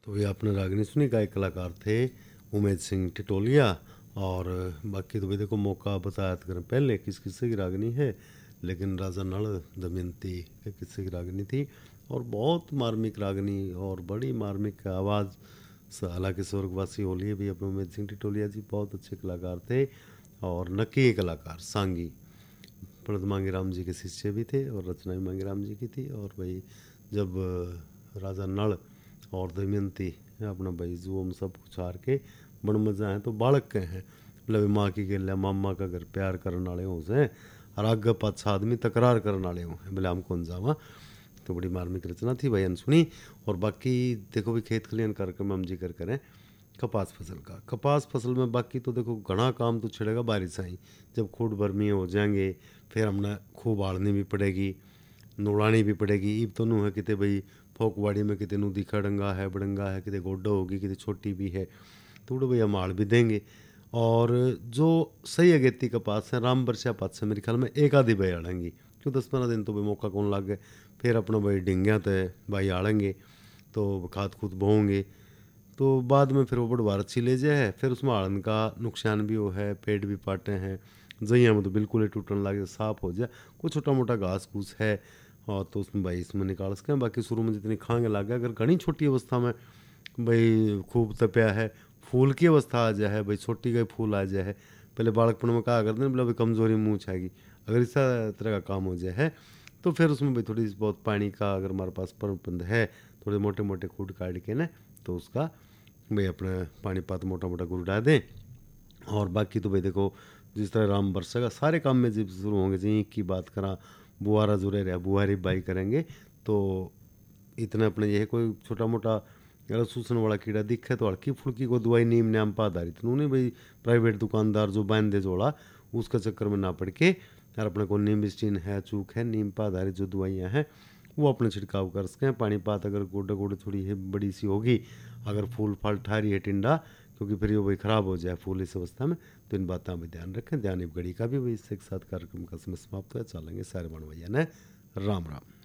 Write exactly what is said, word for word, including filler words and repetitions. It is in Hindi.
तो ये आपने रागनी सुनी, गायक कलाकार थे उमेद सिंह टिटोलिया। और बाकी तो भाई देखो मौका बताया तो करें पहले किस किस्से की रागनी है, लेकिन राजा नल दमयंती के किस्से की रागनी थी और बहुत मार्मिक रागनी और बड़ी मार्मिक आवाज़। हालांकि स्वर्गवासी हो लिए भी अपने उमेद सिंह टिटोलिया जी बहुत अच्छे कलाकार थे और नकी कलाकार। सांगी पंडित मांगीराम जी के शिष्य भी थे और रचना भी मांगीराम जी की थी। और भाई जब राजा नल और दमयंती अपना भाई जुओम सब कुछ हार के बड़ मजा है तो बालक के हैं, मतलब माँ की गेल्या मामा का घर प्यार करने वाले हों से और आगे पाछा आदमी तकरार करने वाले हों, बोले हम कौन जावा। तो बड़ी मार्मिक रचना थी भाई सुनी। और बाकी देखो भी खेत खलियान कार्यक्रम में हम जिक्र करें कपास फसल का। कपास फसल में बाकी तो देखो घना काम तो छिड़ेगा बारिश आई, जब खूब बर्मी हो जाएंगे फिर हमने खूब आड़नी भी पड़ेगी, नोड़ानी भी पड़ेगी। ईब तो नू है कितने भाई फोकवाड़ी में कितने नू दिखा डंगा है बड़ंगा है, कितने गोड्डा होगी, कितने छोटी भी है, तो भैया माड़ भी देंगे। और जो सही अगेती कपास है राम बरसा पात से मेरे ख्याल में एक आधी भाई आड़ेंगी, क्यों दस पंद्रह दिन तो भाई मौका कौन लाग गए। फिर अपना भाई डिंगिया तय भाई आड़ेंगे तो खाद खुद बोएंगे, तो बाद में फिर वो बड़वार अच्छी ले जाए। फिर उसमें आड़न का नुकसान भी हो है, पेड़ भी पाटे हैं, जइया में तो बिल्कुल ही टूटने लगे, साफ हो जाए। कुछ छोटा मोटा घास फूस है और तो उसमें भाई इसमें निकाल सकें। बाकी शुरू में जितनी खांगे लग गया, अगर घनी छोटी अवस्था में भाई खूब तपया है, फूल की अवस्था आ जाए भाई, छोटी का फूल आ जाए, पहले बालकपन में कहा करते बोला भाई कमज़ोरी मुँह छाएगी, अगर इस तरह का काम हो जाए तो फिर उसमें भाई थोड़ी बहुत पानी का अगर हमारे पास प्रबंध है, थोड़े मोटे मोटे खूड काट के ना तो उसका भाई अपना पानी पात मोटा मोटा गुड़ डाल दें। और बाकी तो भाई देखो जिस तरह राम बरसेगा सारे काम में जब शुरू होंगे, जी की बात करा बुआरा जुड़े रहा बुआरी बाई करेंगे तो इतना अपने ये है कोई छोटा मोटा अगर सूसन वाला कीड़ा दिखे तो हल्की फुल्की को दवाई नीम नाम पर आधारित नहीं भाई प्राइवेट दुकानदार जो बांध दे जोड़ा उसका चक्कर में ना पड़ के यार अपने को नीम स्टीन है चूक है नीम पर आधारित जो दवाइयाँ हैं वो अपने छिड़काव कर सकें। पानी पात अगर गोडे गोडे थोड़ी है बड़ी सी होगी, अगर फूल फाल ठारी है टिंडा, क्योंकि फिर ये वही ख़राब हो जाए फूल इस अवस्था में, तो इन बातों में ध्यान रखें। ध्यान घड़ी का भी वही इससे एक साथ कार्यक्रम का समय समाप्त हुआ, चलेंगे सारे बन भैया ने राम राम।